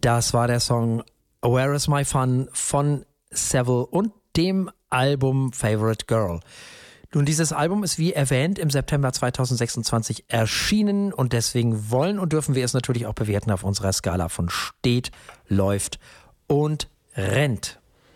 Das war der Song Where is My Fun von Seville und dem Album Favorite Girl. Nun, dieses Album ist wie erwähnt im September 2026 erschienen und deswegen wollen und dürfen wir es natürlich auch bewerten auf unserer Skala von steht, läuft und rennt.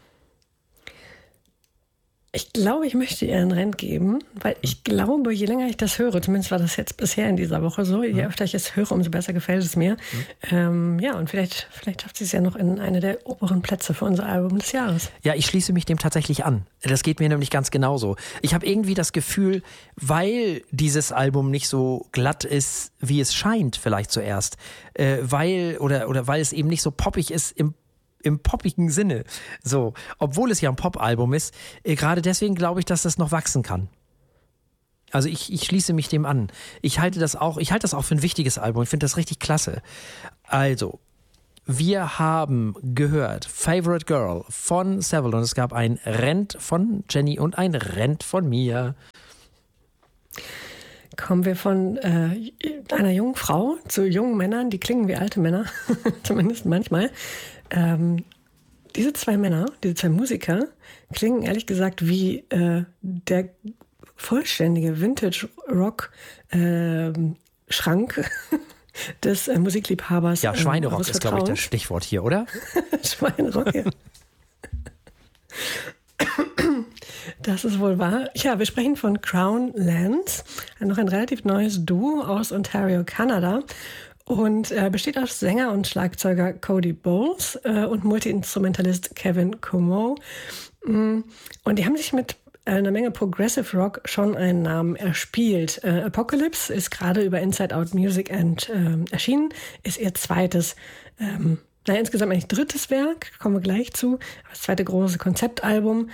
Ich glaube, ich möchte ihr einen Rennt geben, weil ich glaube, je länger ich das höre, zumindest war das jetzt bisher in dieser Woche so, je öfter ich es höre, umso besser gefällt es mir. Und vielleicht schafft sie es ja noch in eine der oberen Plätze für unser Album des Jahres. Ja, ich schließe mich dem tatsächlich an. Das geht mir nämlich ganz genauso. Ich habe irgendwie das Gefühl, weil dieses Album nicht so glatt ist, wie es scheint vielleicht zuerst, weil es eben nicht so poppig ist im poppigen Sinne, so, obwohl es ja ein Pop-Album ist, gerade deswegen glaube ich, dass das noch wachsen kann. Also ich schließe mich dem an. Ich halte das auch für ein wichtiges Album, ich finde das richtig klasse. Also, wir haben gehört Favorite Girl von Seville und es gab ein Rennt von Jenny und ein Rennt von mir. Kommen wir von einer jungen Frau zu jungen Männern, die klingen wie alte Männer, zumindest manchmal. Diese zwei Musiker, klingen ehrlich gesagt wie der vollständige Vintage-Rock-Schrank des Musikliebhabers. Ja, Schweinerock ist, glaube ich, das Stichwort hier, oder? Schweinerock, ja. Das ist wohl wahr. Ja, wir sprechen von Crown Lands, noch ein relativ neues Duo aus Ontario, Kanada. Und besteht aus Sänger und Schlagzeuger Cody Bowles und Multi-Instrumentalist Kevin Comeau. Und die haben sich mit einer Menge Progressive Rock schon einen Namen erspielt. Apocalypse ist gerade über Inside Out Music erschienen, ist ihr zweites insgesamt eigentlich drittes Werk, kommen wir gleich zu, das zweite große Konzeptalbum.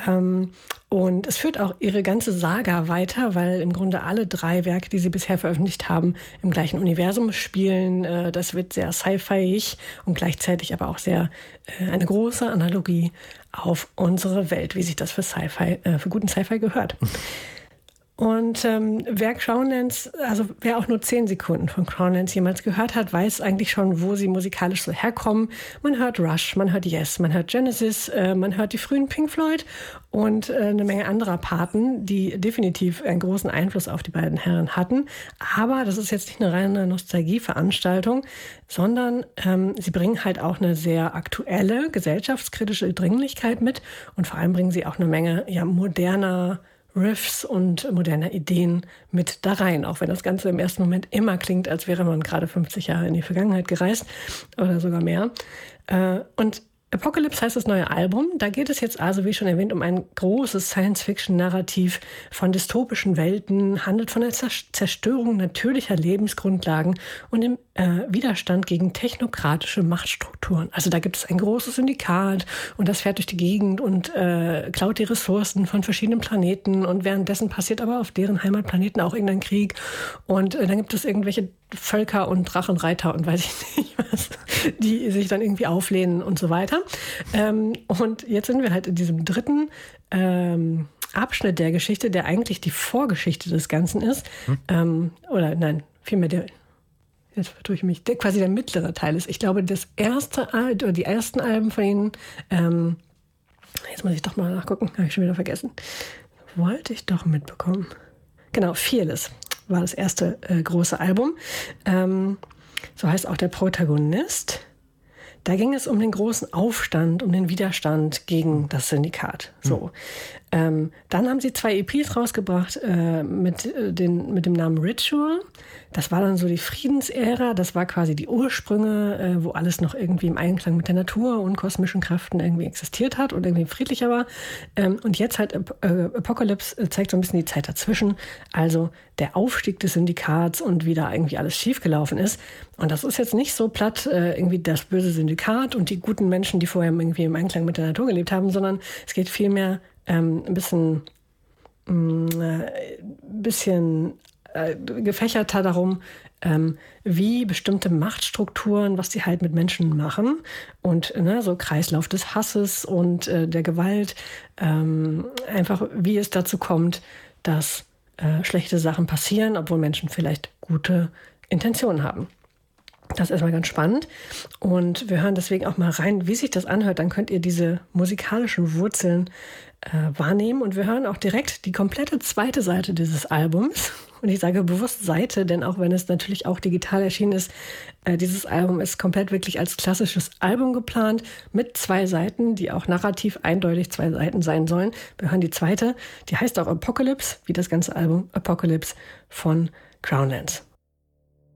Und es führt auch ihre ganze Saga weiter, weil im Grunde alle drei Werke, die sie bisher veröffentlicht haben, im gleichen Universum spielen. Das wird sehr sci-fi-ig und gleichzeitig aber auch sehr eine große Analogie auf unsere Welt, wie sich das für guten Sci-Fi gehört. Und wer Crownlands, also wer auch nur 10 Sekunden von Crownlands jemals gehört hat, weiß eigentlich schon, wo sie musikalisch so herkommen. Man hört Rush, man hört Yes, man hört Genesis, man hört die frühen Pink Floyd und eine Menge anderer Paten, die definitiv einen großen Einfluss auf die beiden Herren hatten. Aber das ist jetzt nicht eine reine Nostalgieveranstaltung, sondern sie bringen halt auch eine sehr aktuelle, gesellschaftskritische Dringlichkeit mit und vor allem bringen sie auch eine Menge moderner Riffs und moderner Ideen mit da rein, auch wenn das Ganze im ersten Moment immer klingt, als wäre man gerade 50 Jahre in die Vergangenheit gereist oder sogar mehr. Und Apocalypse heißt das neue Album. Da geht es jetzt also, wie schon erwähnt, um ein großes Science-Fiction-Narrativ von dystopischen Welten, handelt von der Zerstörung natürlicher Lebensgrundlagen und dem Widerstand gegen technokratische Machtstrukturen. Also da gibt es ein großes Syndikat und das fährt durch die Gegend und klaut die Ressourcen von verschiedenen Planeten und währenddessen passiert aber auf deren Heimatplaneten auch irgendein Krieg und dann gibt es irgendwelche Völker und Drachenreiter und weiß ich nicht was, die sich dann irgendwie auflehnen und so weiter. Und jetzt sind wir halt in diesem dritten Abschnitt der Geschichte, der eigentlich die Vorgeschichte des Ganzen ist. Jetzt vertue ich mich, quasi der mittlere Teil ist. Ich glaube, die ersten Alben von ihnen, jetzt muss ich doch mal nachgucken, habe ich schon wieder vergessen. Wollte ich doch mitbekommen. Genau, Fearless war das erste große Album. So heißt auch der Protagonist. Da ging es um den großen Aufstand, um den Widerstand gegen das Syndikat. So. Dann haben sie 2 EPs rausgebracht mit dem Namen Ritual. Das war dann so die Friedensära. Das war quasi die Ursprünge, wo alles noch irgendwie im Einklang mit der Natur und kosmischen Kräften irgendwie existiert hat und irgendwie friedlicher war. Und jetzt halt Apocalypse zeigt so ein bisschen die Zeit dazwischen. Also der Aufstieg des Syndikats und wie da irgendwie alles schiefgelaufen ist. Und das ist jetzt nicht so platt, irgendwie das böse Syndikat und die guten Menschen, die vorher irgendwie im Einklang mit der Natur gelebt haben, sondern es geht vielmehr ein bisschen gefächerter darum, wie bestimmte Machtstrukturen, was die halt mit Menschen machen und so Kreislauf des Hasses und der Gewalt, einfach wie es dazu kommt, dass schlechte Sachen passieren, obwohl Menschen vielleicht gute Intentionen haben. Das ist erstmal ganz spannend. Und wir hören deswegen auch mal rein, wie sich das anhört. Dann könnt ihr diese musikalischen Wurzeln wahrnehmen. Und wir hören auch direkt die komplette zweite Seite dieses Albums. Und ich sage bewusst Seite, denn auch wenn es natürlich auch digital erschienen ist, dieses Album ist komplett wirklich als klassisches Album geplant mit 2 Seiten, die auch narrativ eindeutig 2 Seiten sein sollen. Wir hören die zweite, die heißt auch Apocalypse, wie das ganze Album Apocalypse von Crownlands.